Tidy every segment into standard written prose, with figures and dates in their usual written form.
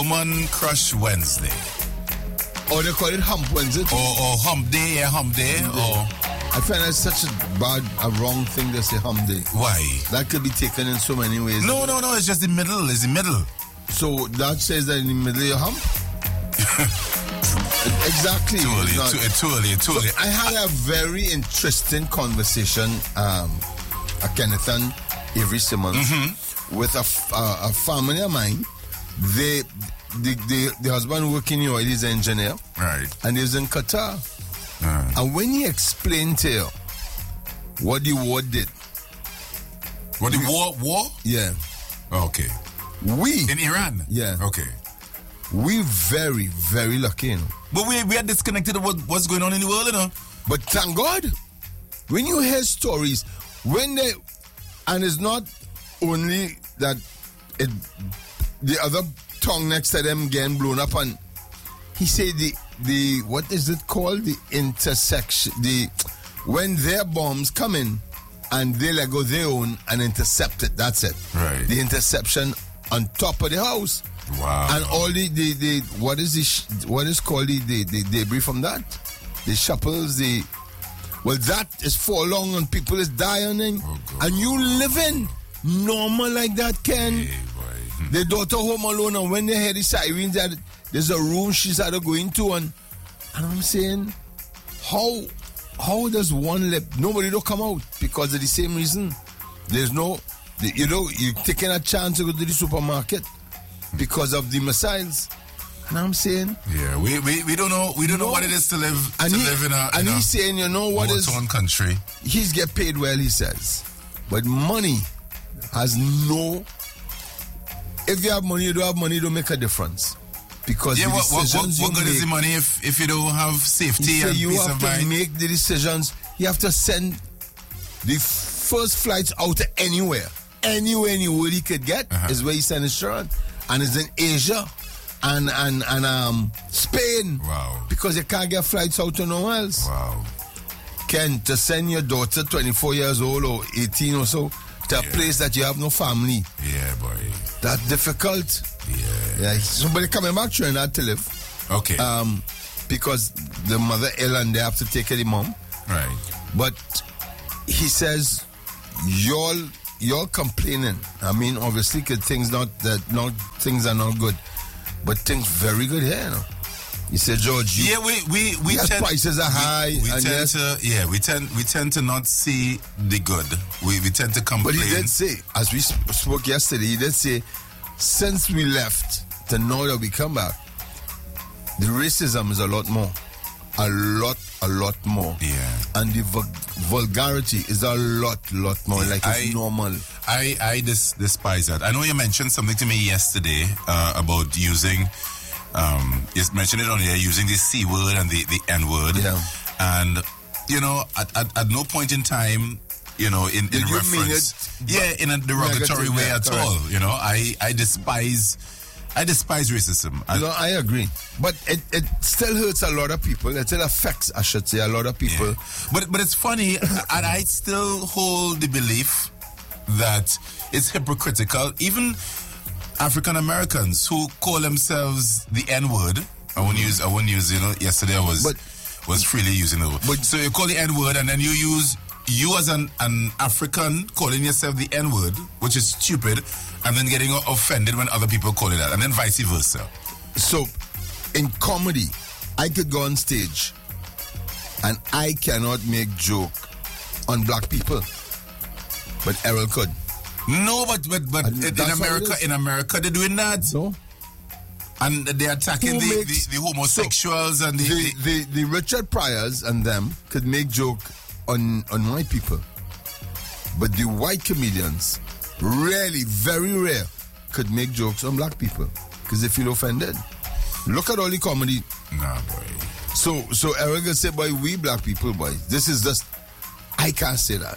Woman Crush Wednesday. Or they call it Hump Wednesday. Or Hump Day, Hump Day. Or I find that's such a wrong thing to say Hump Day. Why? That could be taken in so many ways. No, it's just the middle. It's the middle. So that says that in the middle of your hump? Exactly. Too early. So I had a very interesting conversation at Kennethon every Simmons with a family of mine. The husband working in oil, he's an engineer. Right. And he's in Qatar. And when he explained to you what the war did. What the war? Yeah. Okay. We in Iran? Yeah. Okay. We very, very lucky, you know. But we are disconnected of what's going on in the world, you know. But thank God, when you hear stories, and it's not only that the other tongue next to them getting blown up, and he said the what is it called? The intersection. When their bombs come in and they let go their own and intercept it. That's it. Right. The interception on top of the house. Wow. And all the what is called the debris from that? The shuffles, that is for long and people is dying. And you living normal like that, Ken. Hey, the daughter home alone, and when they hear the sirens, there's a room she's had to go into, and I'm saying, how does one let nobody don't come out because of the same reason? There's no, you're taking a chance to go to the supermarket because of the missiles. And I'm saying, yeah, we don't know what it is to live in a he's saying, you know what is war-torn country. He's get paid well, he says, but money has no. If you have money, you don't have money, don't make a difference. Because yeah, the what decisions good is the money if you don't have safety and you peace have of to mind? make the decisions. You have to send the first flights out to anywhere in the world he could get is where he send his shirt, and it's in Asia and Spain. Wow. Because you can't get flights out to nowhere else. Wow. Ken, to send your daughter 24 years old or 18 or so to a place that you have no family. Yeah, boy. That's difficult. Yeah. Somebody coming back to Trinidad to live. Okay. Because the mother ill and they have to take care of the mom. Right. But he says, you're complaining. I mean, obviously, cause things are not good, but things very good here. You know? He said, George, we tend, prices are high. We tend to not see the good. We tend to complain. But he did say, as we spoke yesterday, he did say, since we left to now that we come back, the racism is a lot more. A lot more. Yeah. And the vulgarity is a lot more. Yeah, it's normal. I despise that. I know you mentioned something to me yesterday about using, you mentioned it on here, using the C word and the N word. Yeah. And, at no point in time, in reference. In a derogatory way at all. I despise racism. I agree. But it still hurts a lot of people. It still affects, I should say, a lot of people. Yeah. But it's funny, and I still hold the belief that it's hypocritical. Even African Americans who call themselves the N-word. I won't use, yesterday I was freely using the word. So you call the N-word and then you as an African calling yourself the N-word, which is stupid, and then getting offended when other people call it that, and then vice versa. So, in comedy, I could go on stage and I cannot make joke on black people, but Errol could. No, but in America they're doing that. No. And they're attacking the homosexuals and the Richard Pryors and them could make joke on white people, but the white comedians rarely, very rare, could make jokes on black people because they feel offended. Look at all the comedy. Nah, boy. So Eric say, boy, we black people, boy. This is just, I can't say that.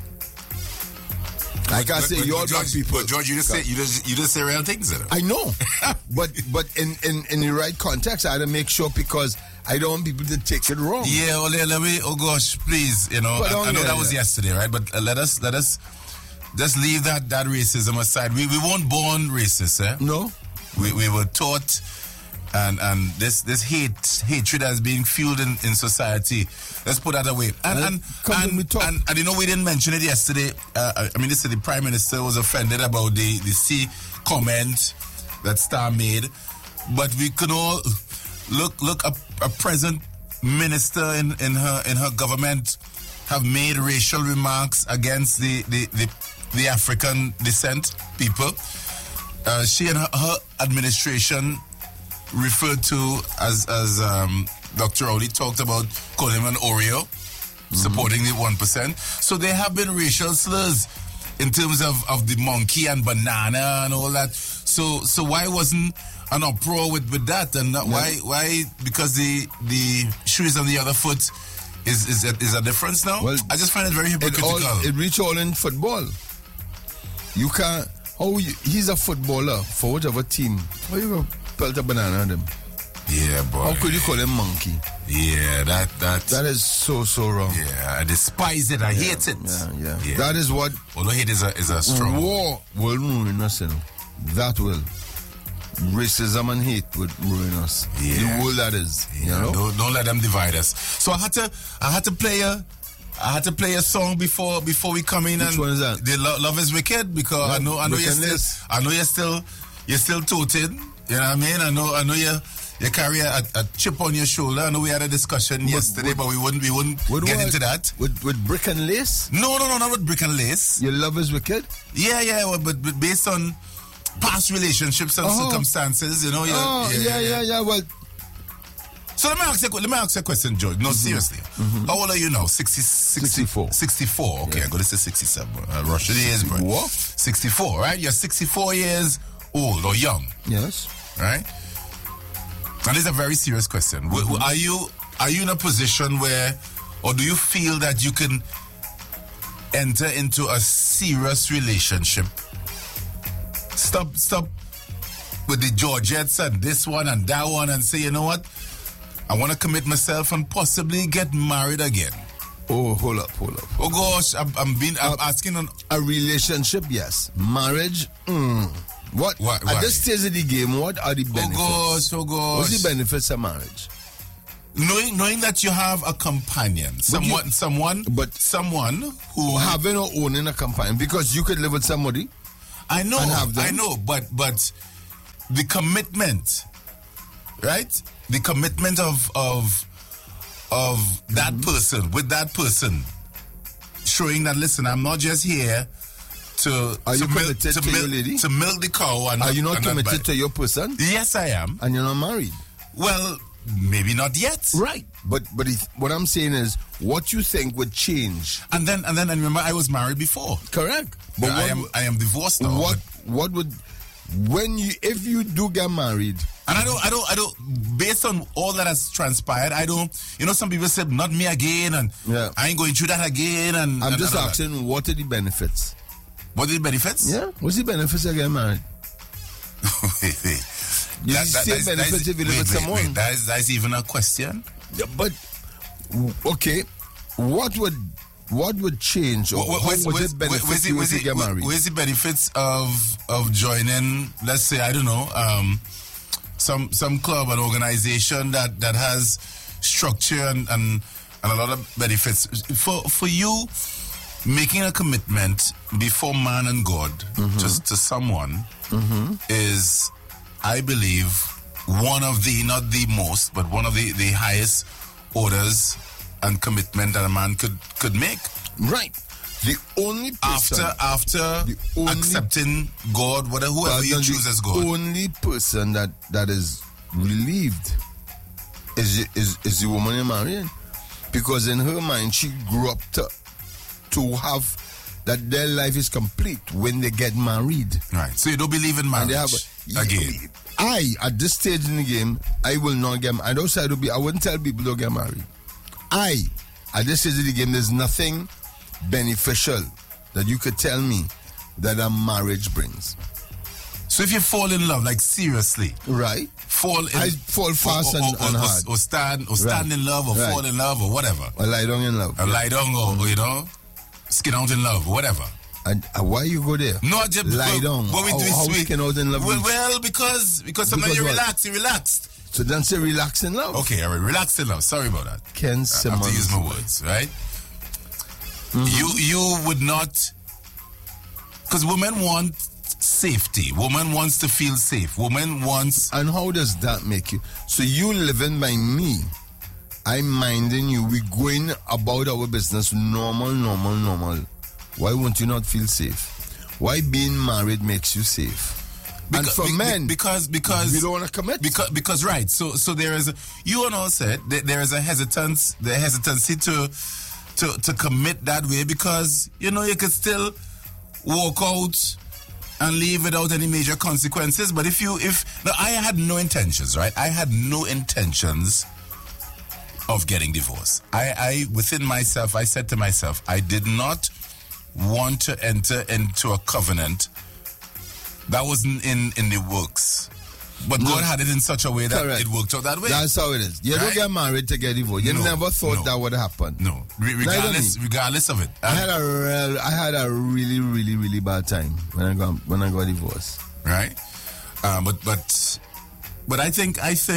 I can't say you're black people. But George, you just say real things. I know, but in the right context, I had to make sure because I don't want people to take it wrong. Yeah, let me. Oh gosh, please, I know that was yesterday, right? But let us just leave that racism aside. We weren't born racist, eh? No. We were taught, and this hatred that's being fueled in society. Let's put that away. And you know, we didn't mention it yesterday. The Prime Minister was offended about the C comment that Star made, but we could all look a present minister in her government have made racial remarks against the African descent people. She and her administration referred to as Dr. Rowley talked about calling him an Oreo, supporting the 1%. So there have been racial slurs in terms of the monkey and banana and all that. So why wasn't an uproar with that? And why? Because the shoe is on the other foot. Is a difference now? Well, I just find it very hypocritical. It reach all in football. You can't. He's a footballer for whatever team. How you gonna pelt a banana at him? Yeah, boy. How could you call him monkey? Yeah, that is so wrong. Yeah, I despise it. I hate it. Yeah. That is what. Although hate is a strong war will ruin us. That will. Racism and hate would ruin us. Yeah. The world that is. Yeah. You know? Don't let them divide us. So I had to play a song before we come in. Which one is that? The Love is Wicked, because I know you're still tooted. You know what I mean? I know you carry a chip on your shoulder. I know we had a discussion yesterday, but we wouldn't get into that. With Brick and Lace? No, not with Brick and Lace. Your Love is Wicked? Yeah, but based on past relationships and circumstances, you know. Yeah. Well, so let me ask you a question, George. No, seriously. How old are you now? 64. 64. Okay, I'm going to say 67. Russian years, bro. What? 64, right? You're 64 years old or young. Yes. Right? And this is a very serious question. Are you in a position where, or do you feel that you can enter into a serious relationship? Stop with the Georgettes and this one and that one and say, you know what? I want to commit myself and possibly get married again. Oh, hold up. Oh gosh, I'm asking on a relationship, yes. Marriage, What? At this stage of the game, what are the benefits? Oh gosh. What's the benefits of marriage? Knowing that you have a companion, someone who having or owning a companion, because you could live with somebody. I know, but the commitment, right? The commitment of that person with that person, showing that, listen, I'm not just here to committed to your lady? To milk the cow. Are you not committed to your person? Yes, I am. And you're not married? Well, maybe not yet. Right. But what I'm saying is, what you think would change? And remember, I was married before. Correct. But I am divorced now. What would, if you do get married? And I don't. Based on all that has transpired, I don't. You know, some people say, not me again, and I ain't going through that again. And I'm just asking, what are the benefits? What are the benefits? Yeah. What's the benefits of getting married? You see benefits if you live with someone. That's even a question. Yeah, but okay, what would change, or what would it benefit you if you get married? Where's the benefits of joining? Let's say, I don't know, some club, an organization that has structure and a lot of benefits for you. Making a commitment before man and God just to someone is, I believe, one of the, not the most, but one of the highest orders and commitment that a man could make. Right. The only person after accepting God, whoever you choose as God. The only person that is relieved is the woman you're marrying, because in her mind she grew up to have that their life is complete when they get married. Right. So you don't believe in marriage again? At this stage in the game, I will not get married. I wouldn't tell people to get married. At this stage of the game, there's nothing beneficial that you could tell me that a marriage brings. So if you fall in love, like seriously, right? I fall fast and hard. Or stand in love, or fall in love, or whatever. Or lie down in love. Or lie down, or skin out in love, whatever. And why you go there? No, just lie down. What we do how is can out in love? Well, because sometimes you relax. You relaxed. So then say relax in love. Okay, all right, relax in love. Sorry about that. Ken Simmons. I have to use my words, right? You would not, because women want safety. Woman wants to feel safe. Woman wants. And how does that make you? So you living by me, I'm minding you. We going about our business normal. Why won't you not feel safe? Why being married makes you safe? And for men, because we don't want to commit. Because right. So there is you and all said that there is a hesitancy to commit that way, because you could still walk out and leave without any major consequences. But I had no intentions, right? I had no intentions of getting divorced. I within myself, I said to myself, I did not want to enter into a covenant that wasn't in the works. But God had it in such a way that it worked out that way. That's how it is. You don't get married to get divorced. You never thought that would happen. No, regardless of it. I had a really, really, really bad time when I got divorced. Right, but I think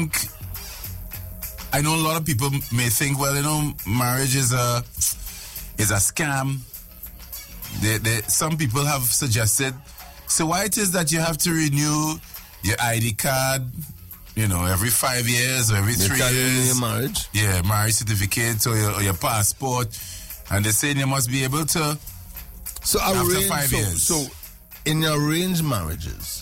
I know a lot of people may think, well, marriage is a scam. Some people have suggested. So why it is that you have to renew your ID card, every 5 years or every 3 years. Your marriage? Yeah, marriage certificate or your passport. And they're saying you must be able to after 5 years. So in arranged marriages,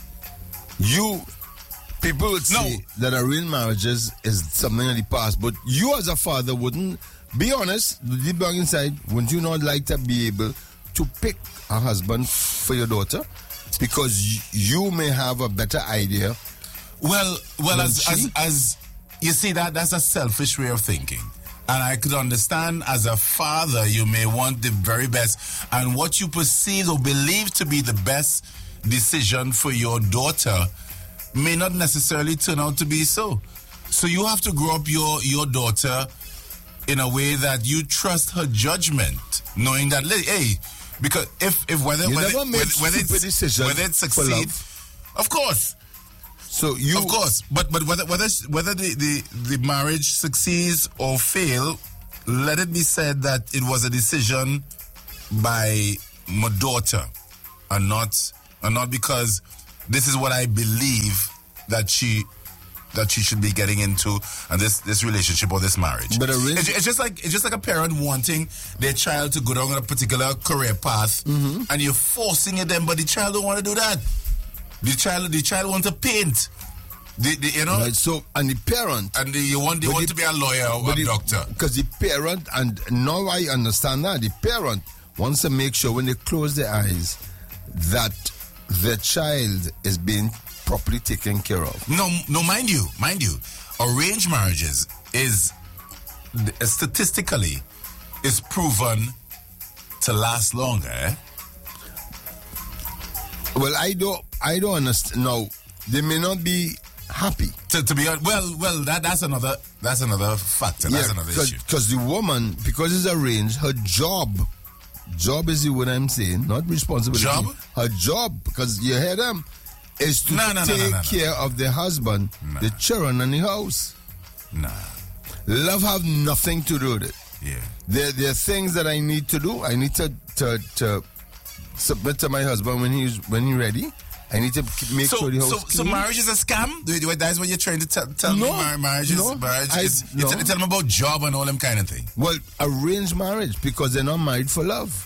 people would say that arranged marriages is something of the past, but you as a father wouldn't, be honest, deep down inside, wouldn't you not like to be able to pick a husband for your daughter? Because you may have a better idea. Well, as you see, that's a selfish way of thinking. And I could understand as a father, you may want the very best. And what you perceive or believe to be the best decision for your daughter may not necessarily turn out to be so. So you have to grow up your daughter in a way that you trust her judgment, knowing that, hey, because whether it succeed, of course. So of course, but whether the marriage succeeds or fail, let it be said that it was a decision by my daughter, and not because this is what I believe that she should be getting into, and this relationship or this marriage. But it's just like a parent wanting their child to go down a particular career path, and you're forcing it them, but the child don't want to do that. The child wants to paint. Right, so and the parent they want to be a lawyer or a doctor. Because the parent, and now I understand that the parent wants to make sure when they close their eyes that their child is being properly taken care of. No, mind you, arranged marriages is statistically is proven to last longer. Eh? Well, I don't understand. No, they may not be happy. To be well, that's another factor. That's another issue. Because the woman, because it's arranged, her job is what I'm saying, not responsibility. Job? Her job, because you hear them, is to take care of the husband, the children, and the house. Nah. Love have nothing to do with it. Yeah. There are things that I need to do. I need to submit to my husband when he's ready. I need to make sure the house clean. So marriage is a scam? That's what you're trying to tell me? Marriage is you're telling me about job and all them kind of thing. Well, arranged marriage, because they're not married for love.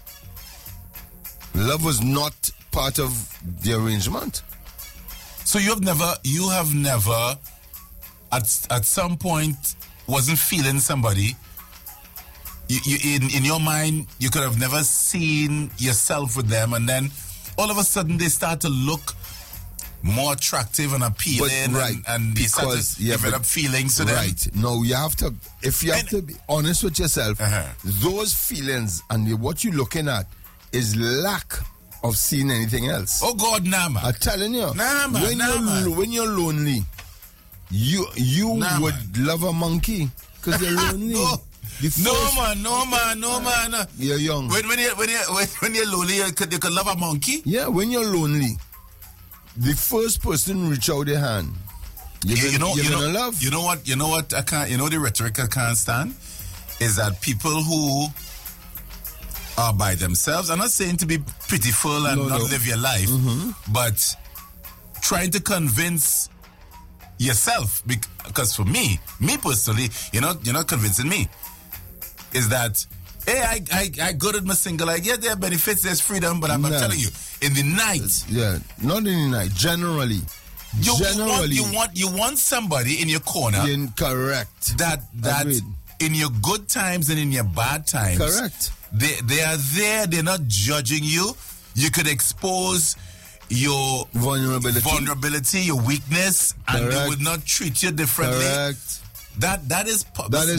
Love was not part of the arrangement. So you have never at some point wasn't feeling somebody. You in your mind, you could have never seen yourself with them, and then all of a sudden they start to look more attractive and appealing, and you start to develop feelings to them. Right. No, you have to, if you have to be honest with yourself, those feelings and what you're looking at is lack of seeing anything else. Oh God, nah, man. I'm telling you. Nah, man. When you're lonely, you would love a monkey because you're lonely. No man. You're young. When you're lonely, you could love a monkey. Yeah, when you're lonely, the first person reach out their hand. You're gonna love. You know what I can't. You know the rhetoric I can't stand is that people who are by themselves. I'm not saying to be pitiful and not live your life, but trying to convince yourself. Because for me personally, you're not convincing me. Is that, hey, I good at my single. I get there are benefits, there's freedom, but I'm not telling you. In the night. Yeah, not in the night. Generally. You want somebody in your corner. Correct. That Agreed. In your good times and in your bad times. Correct. They are there. They're not judging you. You could expose your vulnerability, your weakness, and Correct. they would not treat you differently. Correct. That is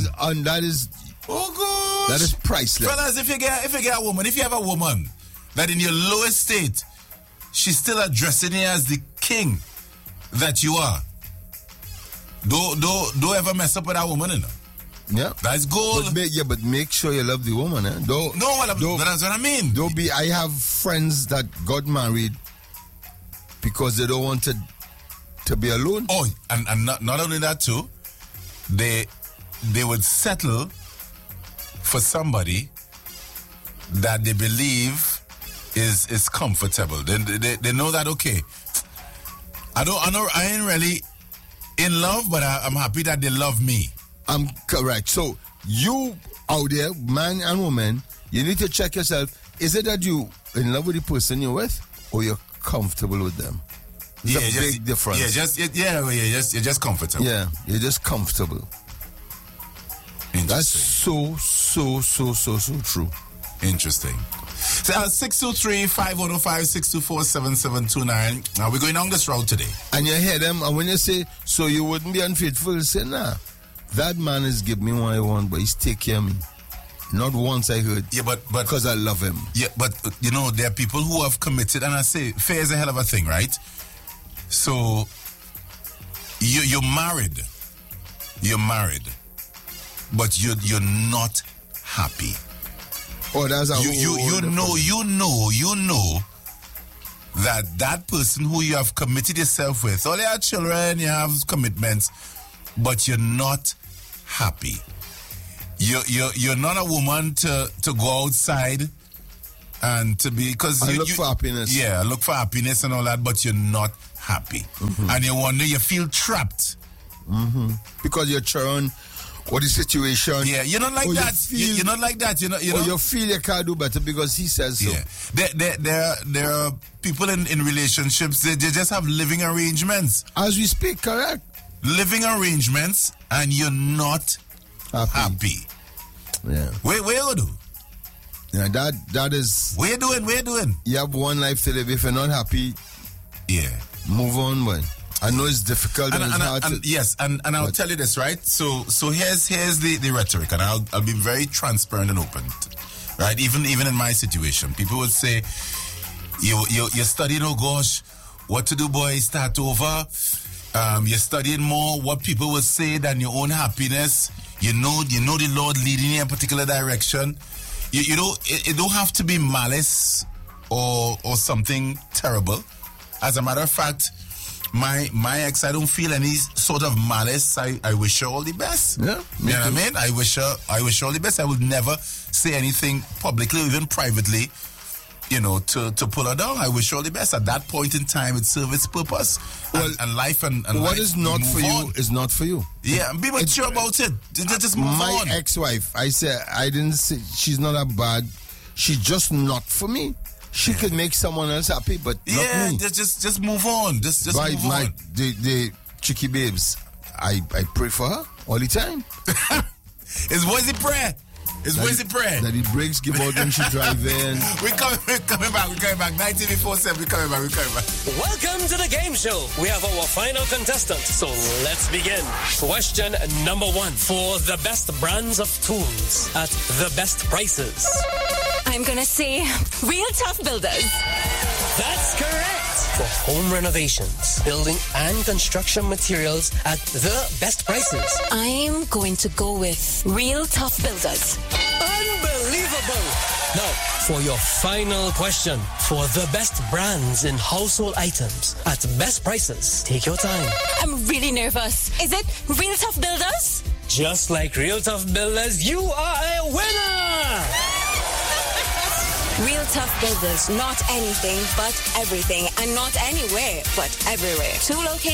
oh gosh. That is priceless. Fellas, if you get a woman, if you have a woman that in your lowest state, she's still addressing you as the king that you are. Don't ever mess up with that woman, you know. Yeah, that's gold. But make sure you love the woman, eh? That's what I mean. I have friends that got married because they don't want to be alone. Oh, and not only that too, they would settle for somebody that they believe is comfortable. They know that, okay, I ain't really in love, but I'm happy that they love me. I'm correct. So you out there, man and woman, you need to check yourself. Is it that you in love with the person you're with, or you're comfortable with them? There's a big difference. You're just comfortable. Yeah, you're just comfortable. That's so true. Interesting. So 623-5105, 624-7729. Now we're going on this road today. And you hear them, and when you say, so you wouldn't be unfaithful, you say, nah, that man is giving me what I want, but he's taking care of me. Not once I heard. Yeah, but because I love him. Yeah, but there are people who have committed, and I say fair is a hell of a thing, right? So you're married, but you're not happy. Oh, that's how you know that person who you have committed yourself with, or you have children, you have commitments, but you're not happy. You're not a woman to go outside and to be, because look for happiness. Yeah, look for happiness and all that, but you're not happy, and you feel trapped because you're trying. What the situation? Yeah, you're not like that. You're not like that. You know. Or you feel you can't do better because he says so. Yeah, there are people in relationships. They just have living arrangements. As we speak, correct. Living arrangements, and you're not happy. Yeah. Where you do? Yeah, that is. Where you doing? You have one life to live. If you're not happy, move on, man. I know it's difficult and it's hard to... Yes, and I'll tell you this, right? So here's the rhetoric, and I'll be very transparent and open, right? Even in my situation, people would say, you're studying, oh gosh, what to do, boy, start over. You're studying more what people would say than your own happiness. You know the Lord leading you in a particular direction. You know, it don't have to be malice or something terrible. As a matter of fact, my ex, I don't feel any sort of malice. I wish her all the best. Yeah, you know what I mean? I wish her all the best. I would never say anything publicly or even privately, to pull her down. I wish her all the best. At that point in time, it served its purpose. And life and what life, is not for you is not for you. Yeah, be mature about it. Just move on. My ex-wife, I didn't say she's not a bad. She's just not for me. She could make someone else happy, but not me. Just move on. Just move on. The Chicky Babes, I pray for her all the time. It's Wednesday prayer. That the brakes give out when she drive in. We're coming back. 1947. We're coming back. Welcome to the game show. We have our final contestant, so let's begin. Question number 1. For the best brands of tools at the best prices. I'm gonna say Real Tough Builders. That's correct. For home renovations, building and construction materials at the best prices. I'm going to go with Real Tough Builders. Unbelievable. Now, for your final question, for the best brands in household items at best prices, take your time. I'm really nervous. Is it Real Tough Builders? Just like Real Tough Builders, you are a winner! Real Tough Builders, not anything but everything, and not anywhere but everywhere. 2 locations.